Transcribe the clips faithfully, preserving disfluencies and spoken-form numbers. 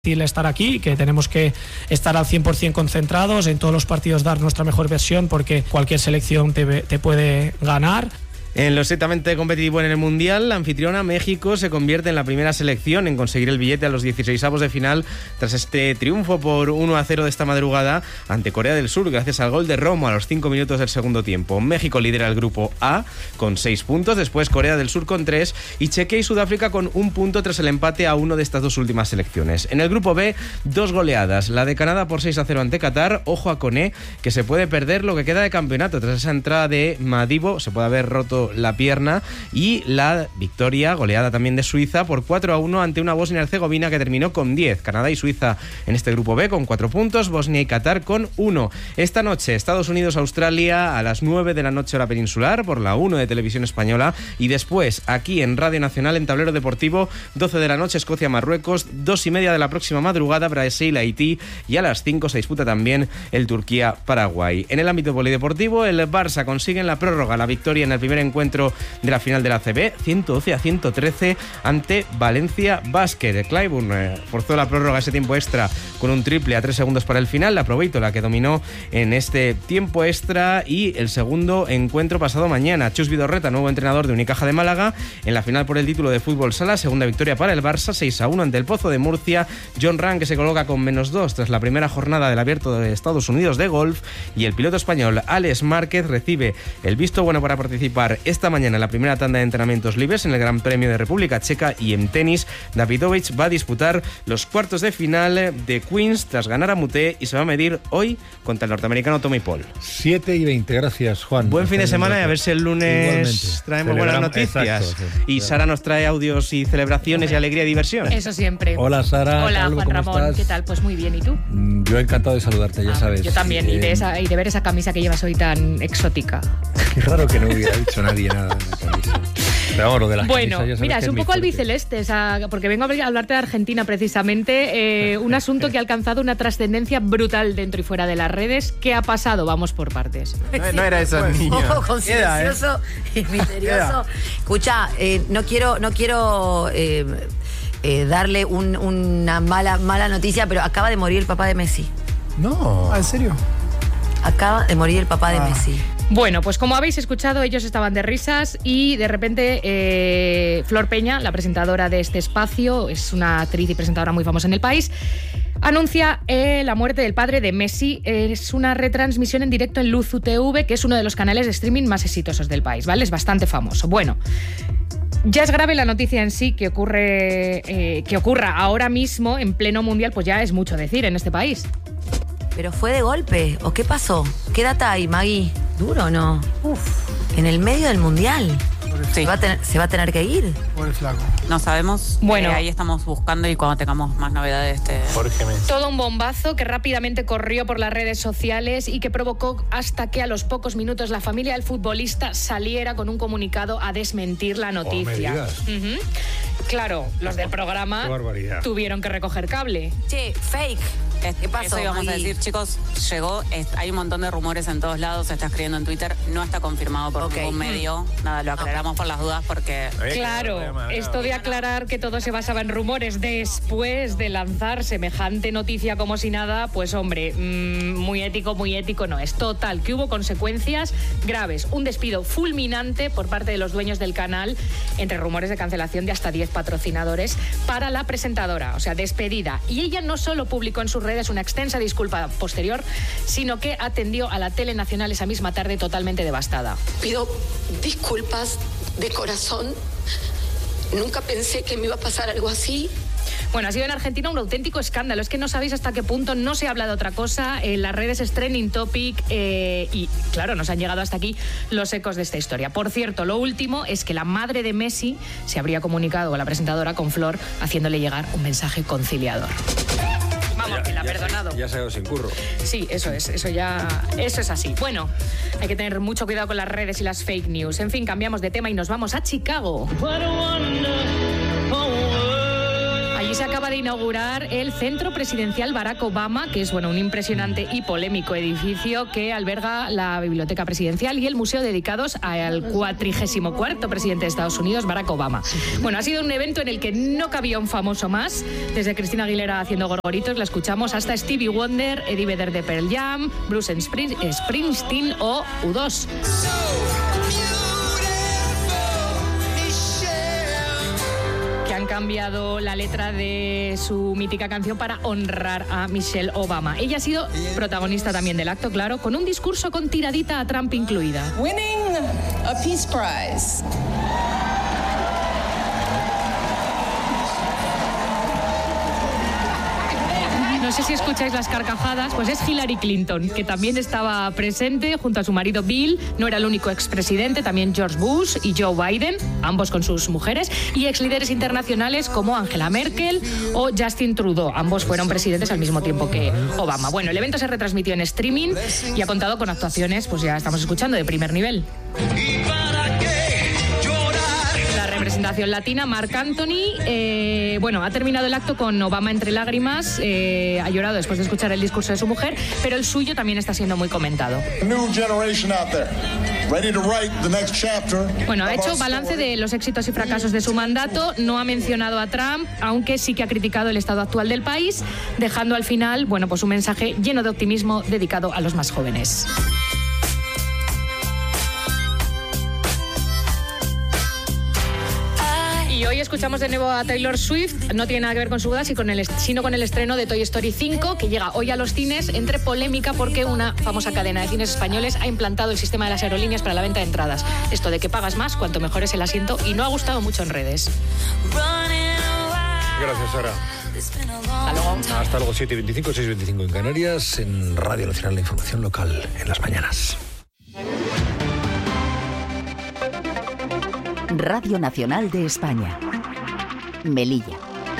estar aquí, que tenemos que estar al cien por ciento concentrados en todos los partidos, dar nuestra mejor versión, porque cualquier selección te, te puede ganar. En lo estrictamente competitivo en el Mundial, la anfitriona México se convierte en la primera selección en conseguir el billete a los dieciseisavos de final tras este triunfo por uno a cero de esta madrugada ante Corea del Sur gracias al gol de Romo a los cinco minutos del segundo tiempo. México lidera el grupo A con seis puntos, después Corea del Sur con tres y Chequia y Sudáfrica con un punto tras el empate a uno de estas dos últimas selecciones. En el grupo B, dos goleadas, la de Canadá por seis a cero ante Qatar, ojo a Koné, que se puede perder lo que queda de campeonato tras esa entrada de Madibo, se puede haber roto la pierna, y la victoria goleada también de Suiza por cuatro a uno ante una Bosnia y Herzegovina que terminó con diez. Canadá y Suiza en este grupo B con cuatro puntos, Bosnia y Qatar con uno. Esta noche Estados Unidos-Australia a las nueve de la noche hora peninsular por la uno de Televisión Española, y después aquí en Radio Nacional en Tablero Deportivo doce de la noche Escocia-Marruecos, dos y media de la próxima madrugada Brasil-Haití, y a las cinco se disputa también el Turquía-Paraguay. En el ámbito polideportivo, el Barça consigue en la prórroga la victoria en el primer encuentro de la final de la A C B, ciento doce a ciento trece ante Valencia Basket. Clyburn eh, forzó la prórroga ese tiempo extra con un triple a tres segundos para el final. La Provítola que dominó en este tiempo extra, y el segundo encuentro pasado mañana. Chus Vidorreta, nuevo entrenador de Unicaja de Málaga, en la final por el título de fútbol sala, segunda victoria para el Barça, seis a uno ante el Pozo de Murcia. John Ram, que se coloca con menos dos tras la primera jornada del Abierto de Estados Unidos de golf, y el piloto español Alex Márquez recibe el visto bueno para participar esta mañana en la primera tanda de entrenamientos libres en el Gran Premio de República Checa. Y en tenis, Davidovich va a disputar los cuartos de final de Queens tras ganar a Muté, y se va a medir hoy contra el norteamericano Tommy Paul. siete y veinte, gracias Juan. Buen fin de semana, y a ver si el lunes Igualmente. traemos buenas noticias. Exacto, sí. Y Sara nos trae audios y celebraciones y alegría y diversión. Eso siempre. Hola Sara. Hola Juan Ramón, estás? ¿qué tal? Pues muy bien, ¿y tú? Yo encantado de saludarte, ya ah, sabes. Yo también, eh, y, de esa, y de ver esa camisa que llevas hoy tan exótica. Qué raro que no hubiera dicho nadie nada de la camisa. Pero bueno, de las bueno camisas, mira, es es un poco fuerte. albiceleste, esa, porque vengo a hablarte de Argentina precisamente, eh, un asunto que ha alcanzado una trascendencia brutal dentro y fuera de las redes. ¿Qué ha pasado? Vamos por partes. No, no era eso, niño. Un poco silencioso y misterioso. Escucha, eh, no quiero, no quiero eh, eh, darle un, una mala, mala noticia, pero acaba de morir el papá de Messi. No. Ah, ¿en serio? Acaba de morir el papá Ah. de Messi. Bueno, pues como habéis escuchado, ellos estaban de risas y de repente eh, Flor Peña, la presentadora de este espacio, es una actriz y presentadora muy famosa en el país, anuncia eh, la muerte del padre de Messi. Es una retransmisión en directo en Luzu T V, que es uno de los canales de streaming más exitosos del país, ¿vale? Es bastante famoso. Bueno, ya es grave la noticia en sí, que ocurre eh, que ocurra ahora mismo en pleno mundial, pues ya es mucho decir en este país. ¿Pero fue de golpe? ¿O qué pasó? ¿Qué data hay, Maggie? ¿Duro o no? Uf. En el medio del mundial. Sí. ¿Se va a tener, se va a tener que ir? Pobre flaco. No sabemos. Bueno. Eh, ahí estamos buscando, y cuando tengamos más novedades te... Jorge Messi. Todo un bombazo que rápidamente corrió por las redes sociales y que provocó hasta que a los pocos minutos la familia del futbolista saliera con un comunicado a desmentir la noticia. Oh, me digas. Ujú. Claro, los del programa Qué barbaridad. tuvieron que recoger cable. Che, fake. ¿Qué pasó, Eso íbamos a Maggie? decir, chicos, llegó, es- hay un montón de rumores en todos lados, se está escribiendo en Twitter, no está confirmado por Ok. ningún medio, nada, lo aclaramos por las dudas porque... Claro, esto de aclarar que todo se basaba en rumores después de lanzar semejante noticia como si nada, pues hombre, mmm, muy ético, muy ético no es. Total, que hubo consecuencias graves. Un despido fulminante por parte de los dueños del canal, entre rumores de cancelación de hasta diez patrocinadores, para la presentadora, o sea, despedida. Y ella no solo publicó en sus redes una extensa disculpa posterior, sino que atendió a la tele nacional esa misma tarde totalmente devastada. Pido disculpas de corazón. Nunca pensé que me iba a pasar algo así. Bueno, ha sido en Argentina un auténtico escándalo. Es que no sabéis hasta qué punto no se habla de otra cosa. En las redes es trending topic eh, y, claro, nos han llegado hasta aquí los ecos de esta historia. Por cierto, lo último es que la madre de Messi se habría comunicado con la presentadora, con Flor, haciéndole llegar un mensaje conciliador. Vamos, Ya- que la ha ya perdonado. se- Ya se ha ido sin curro. Sí, eso es, eso ya, eso es así. Bueno, hay que tener mucho cuidado con las redes y las fake news. En fin, cambiamos de tema y nos vamos a Chicago. Allí Allí se acaba de inaugurar el Centro Presidencial Barack Obama, que es bueno, un impresionante y polémico edificio que alberga la Biblioteca Presidencial y el museo dedicados al cuatrigésimo cuarto presidente de Estados Unidos, Barack Obama. Bueno, ha sido un evento en el que no cabía un famoso más. Desde Cristina Aguilera haciendo gorgoritos, la escuchamos, hasta Stevie Wonder, Eddie Vedder de Pearl Jam, Bruce Springsteen o U dos. Que han cambiado la letra de su mítica canción para honrar a Michelle Obama. Ella ha sido protagonista también del acto, claro, con un discurso con tiradita a Trump incluida. Winning a Peace Prize. No sé si escucháis las carcajadas, pues es Hillary Clinton, que también estaba presente junto a su marido Bill. No era el único expresidente, también George Bush y Joe Biden, ambos con sus mujeres, y exlíderes internacionales como Angela Merkel o Justin Trudeau. Ambos fueron presidentes al mismo tiempo que Obama. Bueno, el evento se retransmitió en streaming y ha contado con actuaciones, pues ya estamos escuchando, de primer nivel. Representación latina, Marc Anthony, eh, bueno, ha terminado el acto con Obama entre lágrimas, eh, ha llorado después de escuchar el discurso de su mujer, pero el suyo también está siendo muy comentado. Bueno, ha hecho balance de los éxitos y fracasos de su mandato, no ha mencionado a Trump, aunque sí que ha criticado el estado actual del país, dejando al final, bueno, pues un mensaje lleno de optimismo dedicado a los más jóvenes. Y hoy escuchamos de nuevo a Taylor Swift. No tiene nada que ver con su boda, sino con el estreno de Toy Story cinco, que llega hoy a los cines, entre polémica porque una famosa cadena de cines españoles ha implantado el sistema de las aerolíneas para la venta de entradas. Esto de que pagas más cuanto mejor es el asiento, y no ha gustado mucho en redes. Gracias, Sara. Hasta luego. Hasta luego, siete y veinticinco, seis y veinticinco en Canarias, en Radio Nacional, la información local en las mañanas. Radio Nacional de España. Melilla.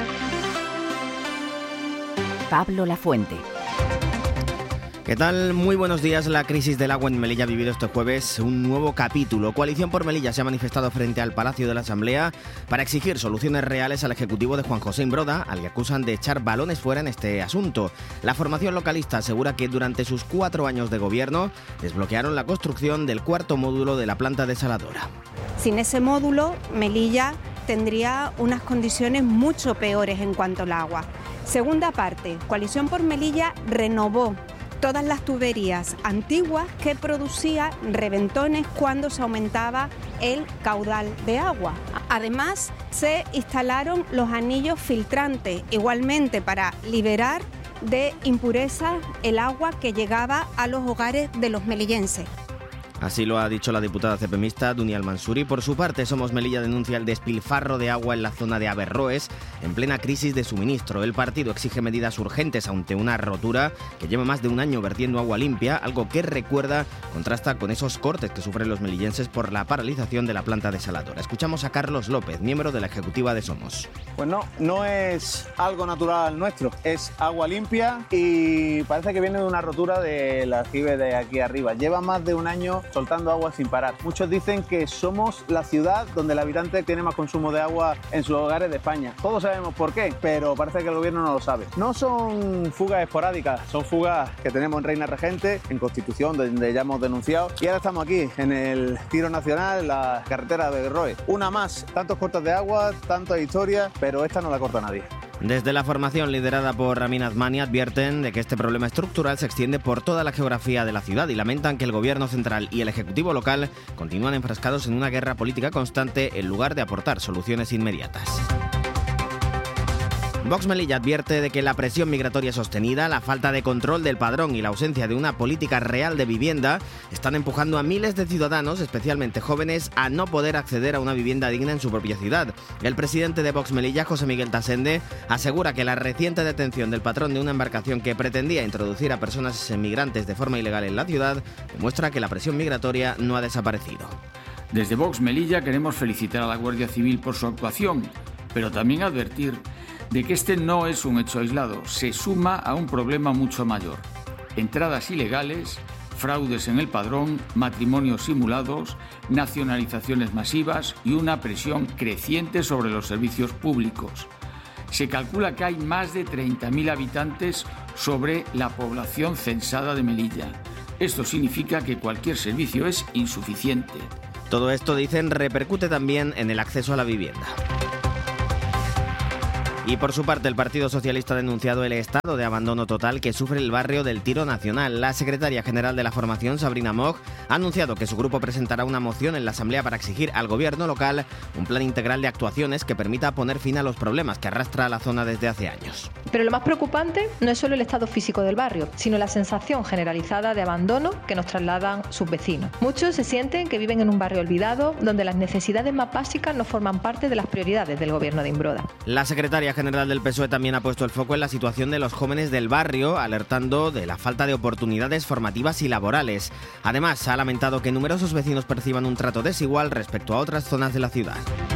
Pablo Lafuente. ¿Qué tal? Muy buenos días. La crisis del agua en Melilla ha vivido este jueves un nuevo capítulo. Coalición por Melilla se ha manifestado frente al Palacio de la Asamblea para exigir soluciones reales al ejecutivo de Juan José Imbroda, al que acusan de echar balones fuera en este asunto. La formación localista asegura que durante sus cuatro años de gobierno desbloquearon la construcción del cuarto módulo de la planta desaladora. Sin ese módulo, Melilla tendría unas condiciones mucho peores en cuanto al agua. Segunda parte, Coalición por Melilla renovó todas las tuberías antiguas que producía reventones cuando se aumentaba el caudal de agua. Además, se instalaron los anillos filtrantes, igualmente para liberar de impurezas el agua que llegaba a los hogares de los melillenses. Así lo ha dicho la diputada cepemista Dunia Al-Mansuri. Por su parte, Somos Melilla denuncia el despilfarro de agua en la zona de Averroes en plena crisis de suministro. El partido exige medidas urgentes ante una rotura que lleva más de un año vertiendo agua limpia, algo que, recuerda, contrasta con esos cortes que sufren los melillenses por la paralización de la planta desaladora. Escuchamos a Carlos López, miembro de la ejecutiva de Somos. Pues no, no es algo natural nuestro, es agua limpia y parece que viene de una rotura del aljibe de aquí arriba. Lleva más de un año soltando agua sin parar. Muchos dicen que somos la ciudad donde el habitante tiene más consumo de agua en sus hogares de España. Todos sabemos por qué, pero parece que el gobierno no lo sabe. No son fugas esporádicas, son fugas que tenemos en Reina Regente, en Constitución, donde ya hemos denunciado, y ahora estamos aquí, en el Tiro Nacional, en la carretera de Averroes. Una más, tantos cortes de agua, tantas historias, pero esta no la corta nadie. Desde la formación liderada por Ramin Admani advierten de que este problema estructural se extiende por toda la geografía de la ciudad y lamentan que el gobierno central y el ejecutivo local continúan enfrascados en una guerra política constante en lugar de aportar soluciones inmediatas. Vox Melilla advierte de que la presión migratoria sostenida, la falta de control del padrón y la ausencia de una política real de vivienda están empujando a miles de ciudadanos, especialmente jóvenes, a no poder acceder a una vivienda digna en su propia ciudad. El presidente de Vox Melilla, José Miguel Tasende, asegura que la reciente detención del patrón de una embarcación que pretendía introducir a personas migrantes de forma ilegal en la ciudad demuestra que la presión migratoria no ha desaparecido. Desde Vox Melilla queremos felicitar a la Guardia Civil por su actuación, pero también advertir de que este no es un hecho aislado, se suma a un problema mucho mayor: entradas ilegales, fraudes en el padrón, matrimonios simulados, nacionalizaciones masivas y una presión creciente sobre los servicios públicos. Se calcula que hay más de treinta mil habitantes sobre la población censada de Melilla. Esto significa que cualquier servicio es insuficiente. Todo esto, dicen, repercute también en el acceso a la vivienda. Y por su parte, el Partido Socialista ha denunciado el estado de abandono total que sufre el barrio del Tiro Nacional. La secretaria general de la formación, Sabrina Moch, ha anunciado que su grupo presentará una moción en la Asamblea para exigir al gobierno local un plan integral de actuaciones que permita poner fin a los problemas que arrastra la zona desde hace años. Pero lo más preocupante no es solo el estado físico del barrio, sino la sensación generalizada de abandono que nos trasladan sus vecinos. Muchos se sienten que viven en un barrio olvidado, donde las necesidades más básicas no forman parte de las prioridades del gobierno de Imbroda. La secretaria general del P S O E también ha puesto el foco en la situación de los jóvenes del barrio, alertando de la falta de oportunidades formativas y laborales. Además, ha lamentado que numerosos vecinos perciban un trato desigual respecto a otras zonas de la ciudad.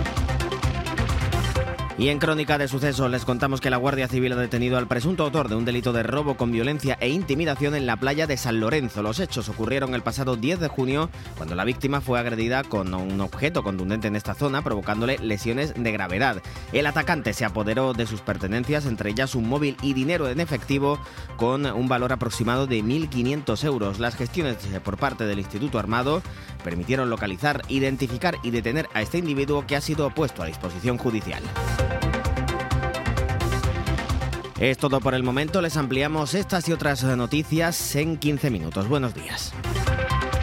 Y en Crónica de Sucesos les contamos que la Guardia Civil ha detenido al presunto autor de un delito de robo con violencia e intimidación en la playa de San Lorenzo. Los hechos ocurrieron el pasado diez de junio, cuando la víctima fue agredida con un objeto contundente en esta zona, provocándole lesiones de gravedad. El atacante se apoderó de sus pertenencias, entre ellas un móvil y dinero en efectivo, con un valor aproximado de mil quinientos euros. Las gestiones por parte del Instituto Armado permitieron localizar, identificar y detener a este individuo, que ha sido puesto a disposición judicial. Es todo por el momento, les ampliamos estas y otras noticias en quince minutos. Buenos días.